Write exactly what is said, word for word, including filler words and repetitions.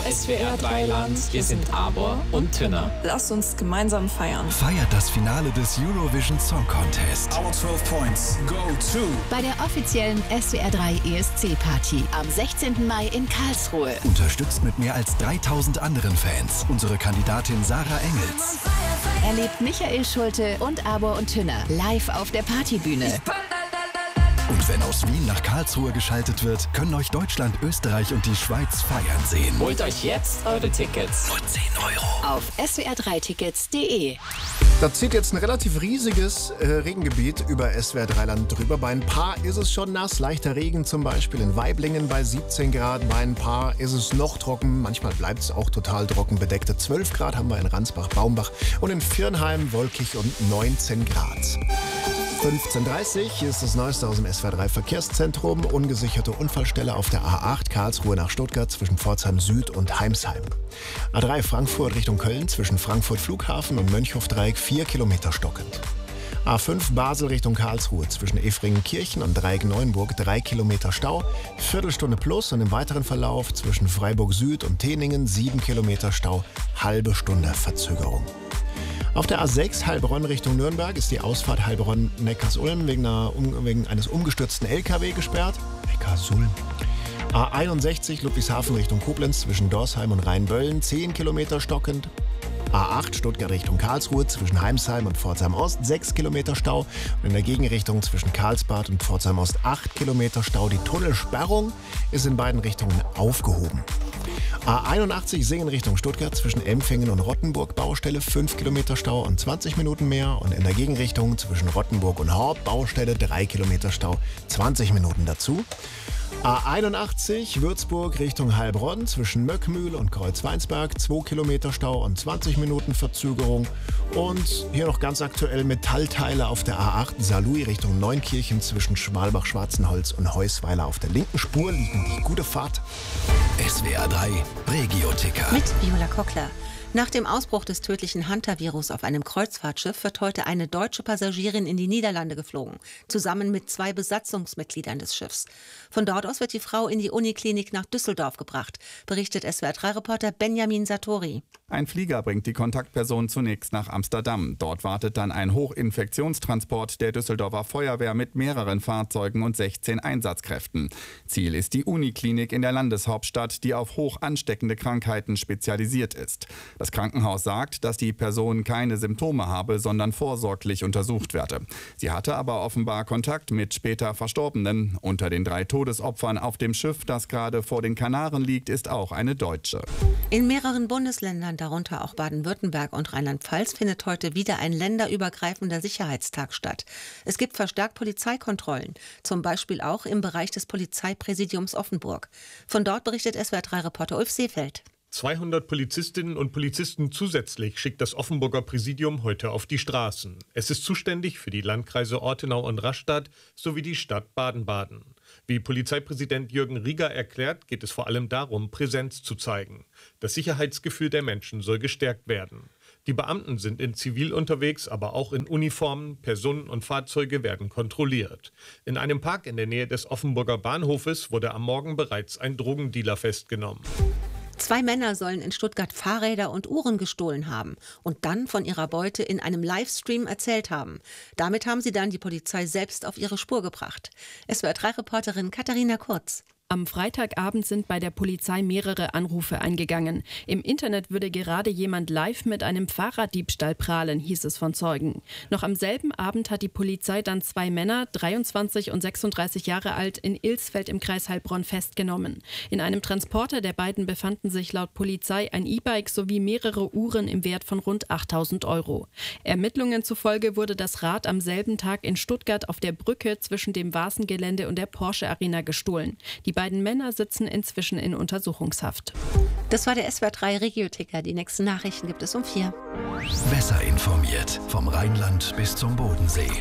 S W R Dreiland. Wir sind Aber und Tünner. Lasst uns gemeinsam feiern. Feiert das Finale des Eurovision Song Contest. Our zwölf points go to. Bei der offiziellen S W R drei E S C-Party am sechzehnten Mai in Karlsruhe. Unterstützt mit mehr als dreitausend anderen Fans. Unsere Kandidatin Sarah Engels. Erlebt Michael Schulte und Aber und Tünner live auf der Partybühne. Und wenn aus Wien nach Karlsruhe geschaltet wird, können euch Deutschland, Österreich und die Schweiz feiern sehen. Holt euch jetzt eure Tickets. Nur zehn Euro. Auf S W R drei Tickets punkt de. Da zieht jetzt ein relativ riesiges äh, Regengebiet über S W R Dreiland drüber. Bei ein paar ist es schon nass. Leichter Regen zum Beispiel in Waiblingen bei siebzehn Grad. Bei ein paar ist es noch trocken. Manchmal bleibt es auch total trocken. Bedeckte zwölf Grad haben wir in Ransbach-Baumbach. Und in Virnheim wolkig und neunzehn Grad. fünfzehn Uhr dreißig, hier ist das Neueste aus dem S W R drei Verkehrszentrum. Ungesicherte Unfallstelle auf der A acht Karlsruhe nach Stuttgart zwischen Pforzheim Süd und Heimsheim. A drei Frankfurt Richtung Köln zwischen Frankfurt Flughafen und Mönchhofdreieck vier Kilometer stockend. A fünf Basel Richtung Karlsruhe zwischen Efringenkirchen und Dreieck-Neuenburg drei Kilometer Stau. Viertelstunde plus und im weiteren Verlauf zwischen Freiburg Süd und Teningen sieben Kilometer Stau. Halbe Stunde Verzögerung. Auf der A sechs Heilbronn Richtung Nürnberg ist die Ausfahrt Heilbronn-Neckarsulm wegen, um, wegen eines umgestürzten L K W gesperrt. Neckarsulm. A einundsechzig Ludwigshafen Richtung Koblenz zwischen Dorsheim und Rheinböllen zehn Kilometer stockend. A acht Stuttgart Richtung Karlsruhe zwischen Heimsheim und Pforzheim Ost sechs Kilometer Stau. Und in der Gegenrichtung zwischen Karlsbad und Pforzheim Ost acht Kilometer Stau. Die Tunnelsperrung ist in beiden Richtungen aufgehoben. A einundachtzig Singen Richtung Stuttgart zwischen Empfingen und Rottenburg Baustelle fünf Kilometer Stau und zwanzig Minuten mehr. Und in der Gegenrichtung zwischen Rottenburg und Horb Baustelle drei Kilometer Stau, zwanzig Minuten dazu. A einundachtzig Würzburg Richtung Heilbronn zwischen Möckmühl und Kreuzweinsberg zwei Kilometer Stau und zwanzig Minuten Verzögerung. Und hier noch ganz aktuell Metallteile auf der A acht Saarlouis Richtung Neunkirchen zwischen Schmalbach-Schwarzenholz und Heusweiler auf der linken Spur liegen die gute Fahrt. S W R drei Regio-Ticker. Mit Viola Kockler. Nach dem Ausbruch des tödlichen Hunter-Virus auf einem Kreuzfahrtschiff wird heute eine deutsche Passagierin in die Niederlande geflogen, zusammen mit zwei Besatzungsmitgliedern des Schiffs. Von dort aus wird die Frau in die Uniklinik nach Düsseldorf gebracht, berichtet S W R drei Reporter Benjamin Satori. Ein Flieger bringt die Kontaktperson zunächst nach Amsterdam. Dort wartet dann ein Hochinfektionstransport der Düsseldorfer Feuerwehr mit mehreren Fahrzeugen und sechzehn Einsatzkräften. Ziel ist die Uniklinik in der Landeshauptstadt, die auf hoch ansteckende Krankheiten spezialisiert ist. Das Krankenhaus sagt, dass die Person keine Symptome habe, sondern vorsorglich untersucht werde. Sie hatte aber offenbar Kontakt mit später Verstorbenen. Unter den drei Todesopfern auf dem Schiff, das gerade vor den Kanaren liegt, ist auch eine Deutsche. In mehreren Bundesländern, darunter auch Baden-Württemberg und Rheinland-Pfalz, findet heute wieder ein länderübergreifender Sicherheitstag statt. Es gibt verstärkt Polizeikontrollen, zum Beispiel auch im Bereich des Polizeipräsidiums Offenburg. Von dort berichtet S W R drei Reporter Ulf Seefeld. zweihundert Polizistinnen und Polizisten zusätzlich schickt das Offenburger Präsidium heute auf die Straßen. Es ist zuständig für die Landkreise Ortenau und Rastatt sowie die Stadt Baden-Baden. Wie Polizeipräsident Jürgen Rieger erklärt, geht es vor allem darum, Präsenz zu zeigen. Das Sicherheitsgefühl der Menschen soll gestärkt werden. Die Beamten sind in Zivil unterwegs, aber auch in Uniformen. Personen und Fahrzeuge werden kontrolliert. In einem Park in der Nähe des Offenburger Bahnhofes wurde am Morgen bereits ein Drogendealer festgenommen. Zwei Männer sollen in Stuttgart Fahrräder und Uhren gestohlen haben und dann von ihrer Beute in einem Livestream erzählt haben. Damit haben sie dann die Polizei selbst auf ihre Spur gebracht. S W R drei Reporterin Katharina Kurz. Am Freitagabend sind bei der Polizei mehrere Anrufe eingegangen. Im Internet würde gerade jemand live mit einem Fahrraddiebstahl prahlen, hieß es von Zeugen. Noch am selben Abend hat die Polizei dann zwei Männer, dreiundzwanzig und sechsunddreißig Jahre alt, in Ilsfeld im Kreis Heilbronn festgenommen. In einem Transporter der beiden befanden sich laut Polizei ein E-Bike sowie mehrere Uhren im Wert von rund achttausend Euro. Ermittlungen zufolge wurde das Rad am selben Tag in Stuttgart auf der Brücke zwischen dem Vasengelände und der Porsche Arena gestohlen. Die Die beiden Männer sitzen inzwischen in Untersuchungshaft. Das war der S W R drei Regio-Ticker. Die nächsten Nachrichten gibt es um vier. Besser informiert vom Rheinland bis zum Bodensee.